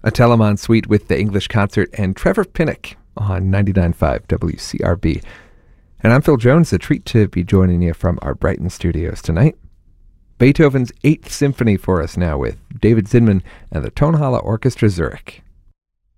A Telemann Suite with the English Concert and Trevor Pinnock on 99.5 WCRB. And I'm Phil Jones, a treat to be joining you from our Brighton studios tonight. Beethoven's 8th Symphony for us now with David Zinman and the Tonhalle Orchestra Zurich.